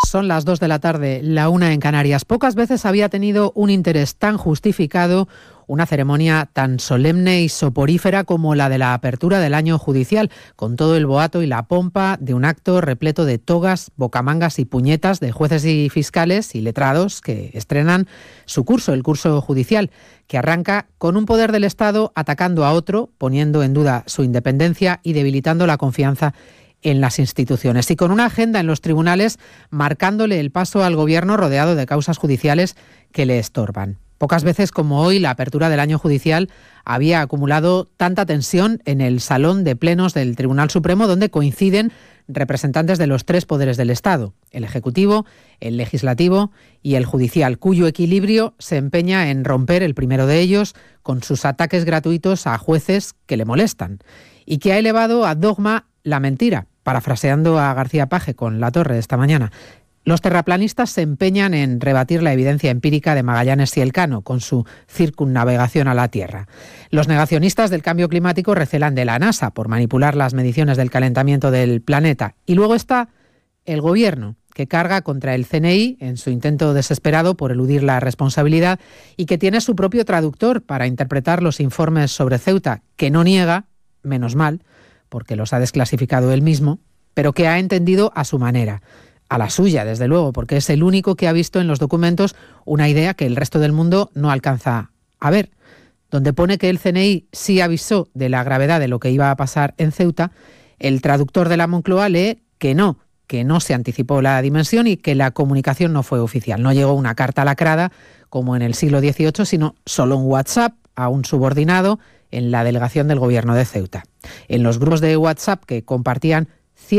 Son las 2 de la tarde, la 1 en Canarias. Pocas veces había tenido un interés tan justificado una ceremonia tan solemne y soporífera como la de la apertura del año judicial, con todo el boato y la pompa de un acto repleto de togas, bocamangas y puñetas de jueces y fiscales y letrados que estrenan su curso, el curso judicial, que arranca con un poder del Estado atacando a otro, poniendo en duda su independencia y debilitando la confianza en las instituciones, y con una agenda en los tribunales marcándole el paso al gobierno rodeado de causas judiciales que le estorban. Pocas veces como hoy la apertura del año judicial había acumulado tanta tensión en el salón de plenos del Tribunal Supremo, donde coinciden representantes de los tres poderes del Estado, el Ejecutivo, el Legislativo y el Judicial, cuyo equilibrio se empeña en romper el primero de ellos con sus ataques gratuitos a jueces que le molestan, y que ha elevado a dogma la mentira, parafraseando a García Page con Latorre esta mañana. Los terraplanistas se empeñan en rebatir la evidencia empírica de Magallanes y Elcano con su circunnavegación a la Tierra. Los negacionistas del cambio climático recelan de la NASA por manipular las mediciones del calentamiento del planeta. Y luego está el Gobierno, que carga contra el CNI en su intento desesperado por eludir la responsabilidad y que tiene su propio traductor para interpretar los informes sobre Ceuta, que no niega, menos mal, porque los ha desclasificado él mismo, pero que ha entendido a su manera. A la suya, desde luego, porque es el único que ha visto en los documentos una idea que el resto del mundo no alcanza a ver. Donde pone que el CNI sí avisó de la gravedad de lo que iba a pasar en Ceuta, el traductor de la Moncloa lee que no se anticipó la dimensión y que la comunicación no fue oficial. No llegó una carta lacrada como en el siglo XVIII, sino solo un WhatsApp a un subordinado en la delegación del gobierno de Ceuta. En los grupos de WhatsApp que compartían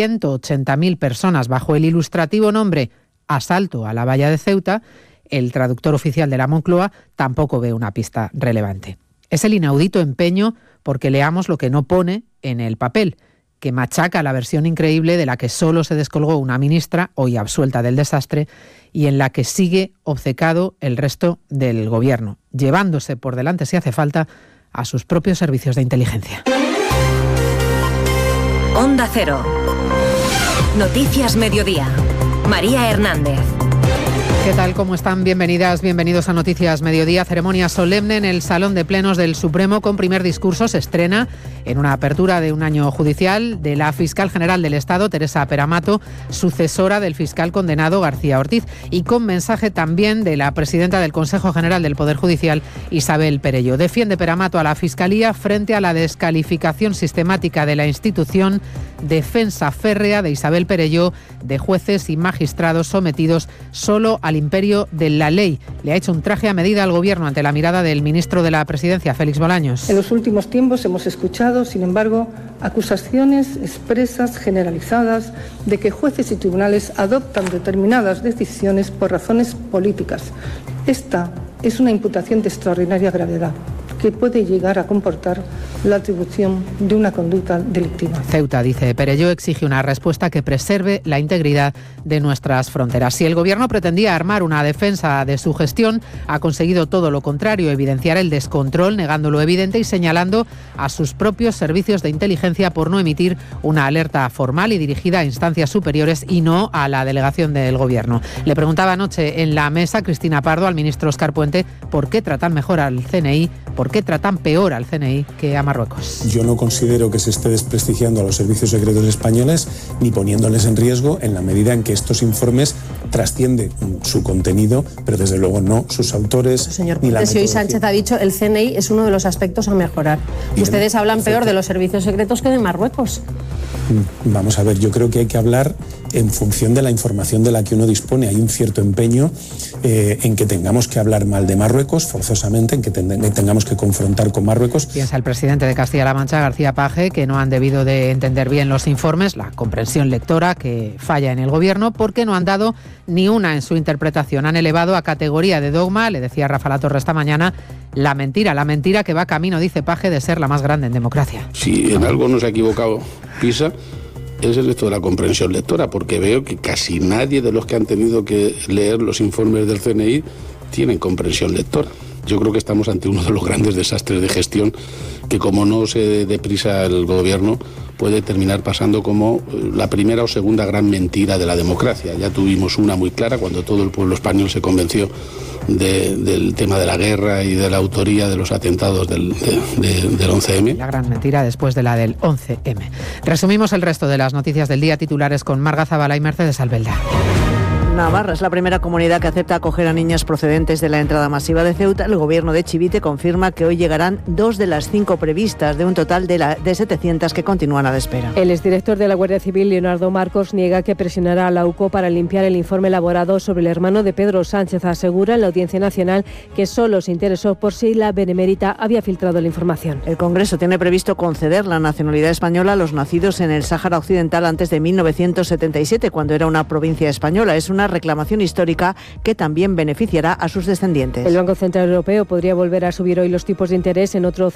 180.000 personas bajo el ilustrativo nombre Asalto a la valla de Ceuta, el traductor oficial de la Moncloa tampoco ve una pista relevante. Es el inaudito empeño porque leamos lo que no pone en el papel, que machaca la versión increíble de la que solo se descolgó una ministra, hoy absuelta del desastre, y en la que sigue obcecado el resto del gobierno, llevándose por delante, si hace falta, a sus propios servicios de inteligencia. Onda Cero. Noticias Mediodía. María Hernández. ¿Qué tal? ¿Cómo están? Bienvenidas, bienvenidos a Noticias Mediodía. Ceremonia solemne en el Salón de Plenos del Supremo con primer discurso. Se estrena en una apertura de un año judicial de la fiscal general del Estado, Teresa Peramato, sucesora del fiscal condenado García Ortiz, y con mensaje también de la presidenta del Consejo General del Poder Judicial, Isabel Perelló. Defiende Peramato a la Fiscalía frente a la descalificación sistemática de la institución, defensa férrea de Isabel Perelló de jueces y magistrados sometidos solo al imperio de la ley. Le ha hecho un traje a medida al Gobierno ante la mirada del ministro de la Presidencia, Félix Bolaños. En los últimos tiempos hemos escuchado, sin embargo, acusaciones expresas, generalizadas, de que jueces y tribunales adoptan determinadas decisiones por razones políticas. Esta es una imputación de extraordinaria gravedad, que puede llegar a comportar la atribución de una conducta delictiva. Ceuta, dice Perelló, exige una respuesta que preserve la integridad de nuestras fronteras. Si el Gobierno pretendía armar una defensa de su gestión, ha conseguido todo lo contrario, evidenciar el descontrol, negando lo evidente y señalando a sus propios servicios de inteligencia por no emitir una alerta formal y dirigida a instancias superiores y no a la delegación del Gobierno. Le preguntaba anoche en la mesa Cristina Pardo al ministro Óscar Puente por qué tratan mejor al CNI, por qué tratan peor al CNI que a Marruecos. Yo no considero que se esté desprestigiando a los servicios secretos españoles ni poniéndoles en riesgo en la medida en que estos informes trascienden su contenido, pero desde luego no sus autores. Señor ni la Puente, si hoy Sánchez ha dicho el CNI es uno de los aspectos a mejorar. Bien, ustedes hablan peor de los servicios secretos que de Marruecos. Vamos a ver, yo creo que hay que hablar en función de la información de la que uno dispone. Hay un cierto empeño en que tengamos que hablar mal de Marruecos, forzosamente, en que tengamos que confrontar con Marruecos. Piensa el presidente de Castilla-La Mancha, García Page, que no han debido de entender bien los informes, la comprensión lectora que falla en el Gobierno, porque no han dado ni una en su interpretación. Han elevado a categoría de dogma, le decía Rafa Latorre esta mañana, la mentira que va camino, dice Page, de ser la más grande en democracia. Si en algo nos ha equivocado PISA, es el esto de la comprensión lectora, porque veo que casi nadie de los que han tenido que leer los informes del CNI tienen comprensión lectora. Yo creo que estamos ante uno de los grandes desastres de gestión que, como no se dé prisa el gobierno, puede terminar pasando como la primera o segunda gran mentira de la democracia. Ya tuvimos una muy clara cuando todo el pueblo español se convenció del tema de la guerra y de la autoría de los atentados del 11M. La gran mentira después de la del 11M. Resumimos el resto de las noticias del día, titulares con Marga Zabala y Mercedes Albelda. Navarra es la primera comunidad que acepta acoger a niñas procedentes de la entrada masiva de Ceuta. El gobierno de Chivite confirma que hoy llegarán 2 de las 5 previstas, de un total de 700 que continúan a la espera. El exdirector de la Guardia Civil, Leonardo Marcos, niega que presionará a la UCO para limpiar el informe elaborado sobre el hermano de Pedro Sánchez. Asegura en la Audiencia Nacional que solo se interesó por si la Benemérita había filtrado la información. El Congreso tiene previsto conceder la nacionalidad española a los nacidos en el Sáhara Occidental antes de 1977, cuando era una provincia española. Es una reclamación histórica que también beneficiará a sus descendientes. El Banco Central Europeo podría volver a subir hoy los tipos de interés en otro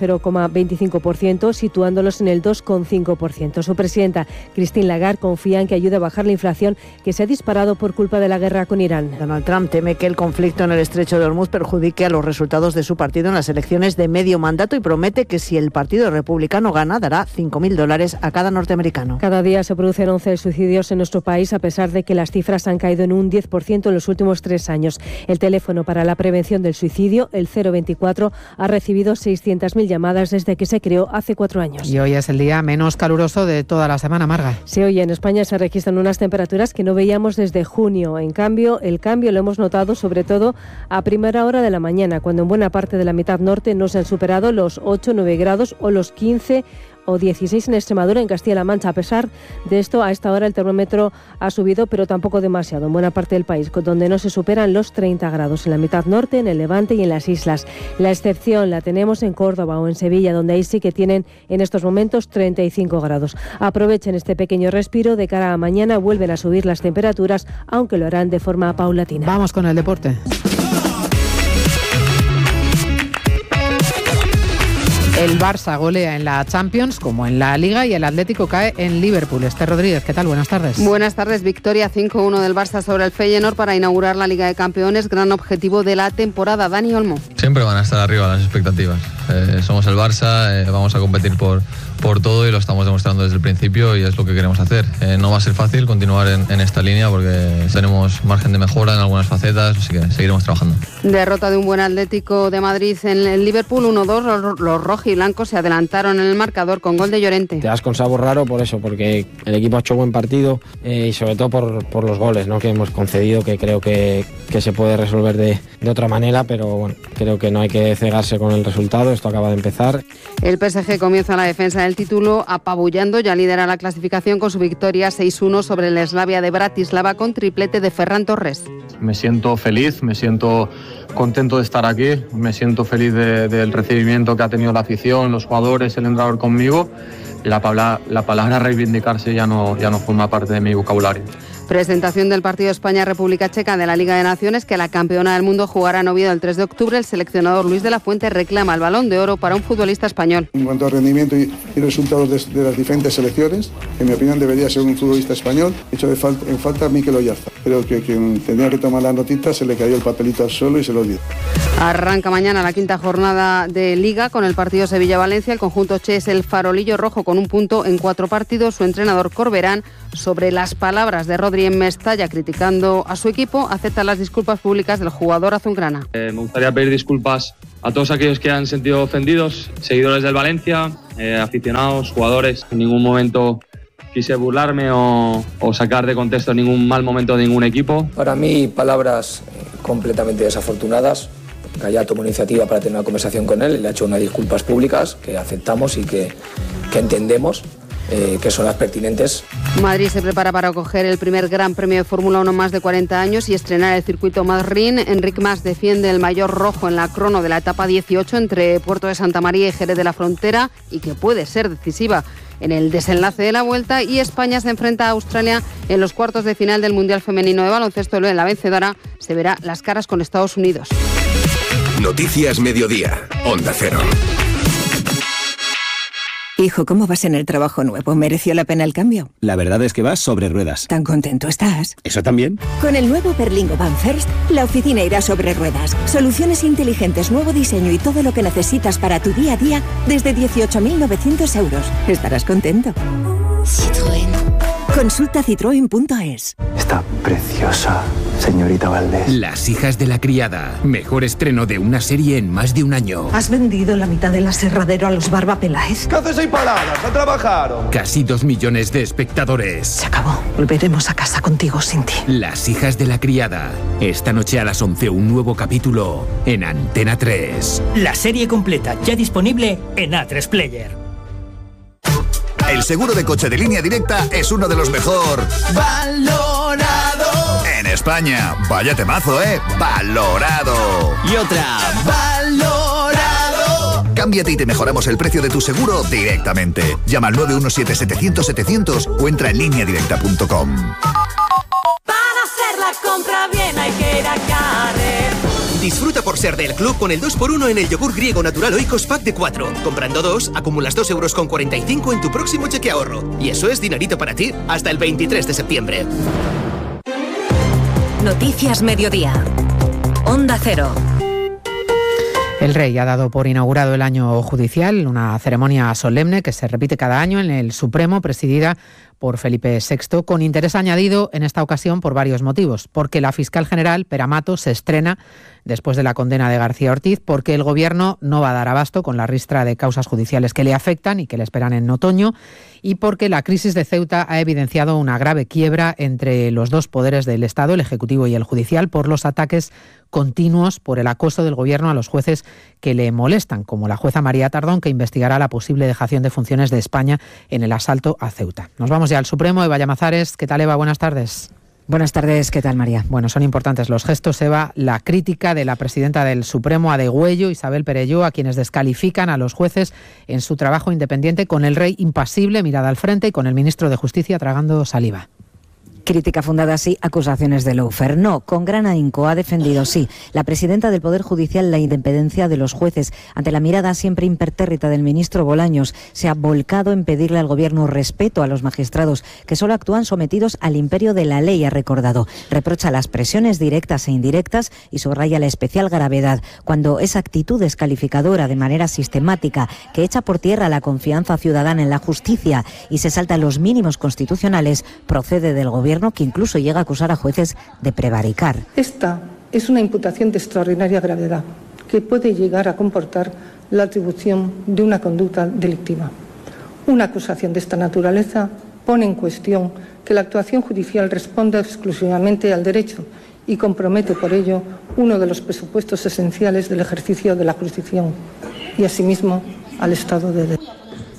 0,25%, situándolos en el 2,5%. Su presidenta, Christine Lagarde, confía en que ayude a bajar la inflación que se ha disparado por culpa de la guerra con Irán. Donald Trump teme que el conflicto en el estrecho de Hormuz perjudique a los resultados de su partido en las elecciones de medio mandato y promete que si el Partido Republicano gana, dará $5.000 a cada norteamericano. Cada día se producen 11 suicidios en nuestro país, a pesar de que las cifras han caído en un 10% en los últimos 3 años. El teléfono para la prevención del suicidio, el 024, ha recibido 600.000 llamadas desde que se creó hace 4 años. Y hoy es el día menos caluroso de toda la semana, Marga. Sí, hoy en España se registran unas temperaturas que no veíamos desde junio. En cambio, el cambio lo hemos notado sobre todo a primera hora de la mañana, cuando en buena parte de la mitad norte no se han superado los 8-9 grados o los 15 o 16 en Extremadura, en Castilla-La Mancha. A pesar de esto, a esta hora el termómetro ha subido, pero tampoco demasiado, en buena parte del país, donde no se superan los 30 grados, en la mitad norte, en el Levante y en las islas. La excepción la tenemos en Córdoba o en Sevilla, donde ahí sí que tienen en estos momentos 35 grados. Aprovechen este pequeño respiro. De cara a mañana vuelven a subir las temperaturas, aunque lo harán de forma paulatina. Vamos con el deporte. El Barça golea en la Champions como en la Liga y el Atlético cae en Liverpool. Esther Rodríguez, ¿qué tal? Buenas tardes. Buenas tardes. Victoria 5-1 del Barça sobre el Feyenoord para inaugurar la Liga de Campeones, gran objetivo de la temporada. Dani Olmo. Siempre van a estar arriba las expectativas. Somos el Barça, vamos a competir por todo y lo estamos demostrando desde el principio y es lo que queremos hacer. No va a ser fácil continuar en esta línea porque tenemos margen de mejora en algunas facetas, así que seguiremos trabajando. Derrota de un buen Atlético de Madrid en el Liverpool 1-2. Los rojiblancos se adelantaron en el marcador con gol de Llorente. Te das con sabor raro por eso, porque el equipo ha hecho buen partido y sobre todo por los goles, ¿no?, que hemos concedido, que creo que se puede resolver de otra manera, pero bueno, creo que no hay que cegarse con el resultado. Esto acaba de empezar. El PSG comienza la defensa del título apabullando, ya lidera la clasificación con su victoria 6-1 sobre el Slavia de Bratislava con triplete de Ferran Torres. Me siento feliz, me siento contento de estar aquí, me siento feliz del recibimiento que ha tenido la afición, los jugadores, el entrenador conmigo. La palabra reivindicarse ya no forma parte de mi vocabulario. Presentación del partido España-República Checa de la Liga de Naciones, que la campeona del mundo jugará en Oviedo el 3 de octubre. El seleccionador Luis de la Fuente reclama el Balón de Oro para un futbolista español. En cuanto a rendimiento y resultados de las diferentes selecciones, en mi opinión debería ser un futbolista español. Hecho en falta a Mikel Oyarza. Pero que quien tenía que tomar las notitas se le cayó el papelito al suelo y se lo dio. Arranca mañana la 5ª jornada de Liga con el partido Sevilla-Valencia. El conjunto Che es el farolillo rojo con un punto en 4 partidos. Su entrenador Corberán, sobre las palabras de Rodri en Mestalla criticando a su equipo, acepta las disculpas públicas del jugador azulgrana. Me gustaría pedir disculpas a todos aquellos que han sentido ofendidos, seguidores del Valencia, aficionados, jugadores. En ningún momento quise burlarme o sacar de contexto ningún mal momento de ningún equipo. Para mí, palabras completamente desafortunadas. Gaya tomó iniciativa para tener una conversación con él y le ha hecho unas disculpas públicas que aceptamos y que entendemos que son las pertinentes. Madrid se prepara para acoger el primer Gran Premio de Fórmula 1 en más de 40 años y estrenar el circuito Madrid. Enric Mas defiende el maillot rojo en la crono de la etapa 18 entre Puerto de Santa María y Jerez de la Frontera y que puede ser decisiva en el desenlace de la vuelta. Y España se enfrenta a Australia en los cuartos de final del Mundial Femenino de Baloncesto. En la vencedora se verá las caras con Estados Unidos. Noticias Mediodía, Onda Cero. Hijo, ¿cómo vas en el trabajo nuevo? ¿Mereció la pena el cambio? La verdad es que vas sobre ruedas. ¿Tan contento estás? ¿Eso también? Con el nuevo Berlingo Van First, la oficina irá sobre ruedas. Soluciones inteligentes, nuevo diseño y todo lo que necesitas para tu día a día desde 18.900 euros. Estarás contento. Citroën. Consulta citroen.es. Está preciosa, señorita Valdés. Las hijas de la criada. Mejor estreno de una serie en más de un año. ¿Has vendido la mitad del aserradero a los Barba Peláez? ¿Qué haces ahí paradas? ¡A trabajar! Casi 2 millones de espectadores. Se acabó. Volveremos a casa contigo sin ti. Las hijas de la criada. Esta noche a las 11 un nuevo capítulo en Antena 3. La serie completa ya disponible en A3 Player. El seguro de coche de Línea Directa es uno de los mejor valorado en España. Vaya temazo, ¿eh? Valorado. Y otra. Valorado. Cámbiate y te mejoramos el precio de tu seguro directamente. Llama al 917-700-700 o entra en lineadirecta.com. Para hacer la compra bien hay que ir a Carrefour. Disfruta por ser del club con el 2x1 en el yogur griego natural Oikos Pack de 4. Comprando 2, acumulas 2,45 € en tu próximo cheque ahorro. Y eso es dinerito para ti hasta el 23 de septiembre. Noticias Mediodía. Onda Cero. El rey ha dado por inaugurado el año judicial, una ceremonia solemne que se repite cada año en el Supremo, presidida por Felipe VI, con interés añadido en esta ocasión por varios motivos. Porque la fiscal general, Pera Mato, se estrena después de la condena de García Ortiz, porque el Gobierno no va a dar abasto con la ristra de causas judiciales que le afectan y que le esperan en otoño, y porque la crisis de Ceuta ha evidenciado una grave quiebra entre los dos poderes del Estado, el Ejecutivo y el Judicial, por los ataques continuos, por el acoso del Gobierno a los jueces que le molestan, como la jueza María Tardón, que investigará la posible dejación de funciones de España en el asalto a Ceuta. Nos vamos ya al Supremo. Eva Llamazares, ¿qué tal, Eva? Buenas tardes. Buenas tardes, ¿qué tal, María? Bueno, son importantes los gestos, Eva. La crítica de la presidenta del Supremo, Adegüello, Isabel Perelló, a quienes descalifican a los jueces en su trabajo independiente, con el rey impasible, mirada al frente, y con el ministro de Justicia tragando saliva. Crítica fundada, sí, acusaciones de lawfare. No, con gran ahínco ha defendido, sí, la presidenta del Poder Judicial la independencia de los jueces. Ante la mirada siempre impertérrita del ministro Bolaños, se ha volcado en pedirle al Gobierno respeto a los magistrados, que solo actúan sometidos al imperio de la ley, ha recordado. Reprocha las presiones directas e indirectas y subraya la especial gravedad cuando esa actitud descalificadora de manera sistemática, que echa por tierra la confianza ciudadana en la justicia y se salta los mínimos constitucionales, procede del Gobierno, que incluso llega a acusar a jueces de prevaricar. Esta es una imputación de extraordinaria gravedad que puede llegar a comportar la atribución de una conducta delictiva. Una acusación de esta naturaleza pone en cuestión que la actuación judicial responda exclusivamente al derecho y compromete por ello uno de los presupuestos esenciales del ejercicio de la jurisdicción y asimismo al Estado de Derecho.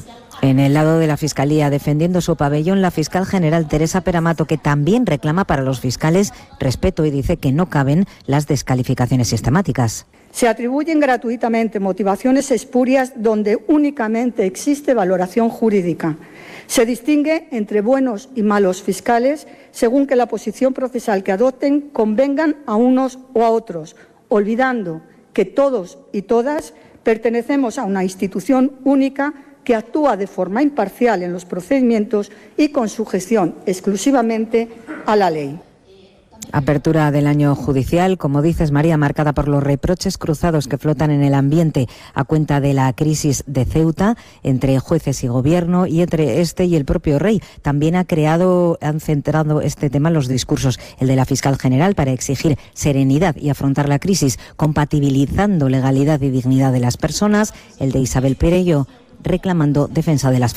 En el lado de la Fiscalía, defendiendo su pabellón, la fiscal general Teresa Pera Mato, que también reclama para los fiscales respeto y dice que no caben las descalificaciones sistemáticas. Se atribuyen gratuitamente motivaciones espurias donde únicamente existe valoración jurídica. Se distingue entre buenos y malos fiscales según que la posición procesal que adopten convengan a unos o a otros, olvidando que todos y todas pertenecemos a una institución única que actúa de forma imparcial en los procedimientos y con sujeción exclusivamente a la ley. Apertura del año judicial, como dices, María, marcada por los reproches cruzados que flotan en el ambiente a cuenta de la crisis de Ceuta entre jueces y gobierno y entre este y el propio rey. También han centrado este tema en los discursos, el de la fiscal general para exigir serenidad y afrontar la crisis, compatibilizando legalidad y dignidad de las personas, el de Isabel Perelló reclamando defensa de las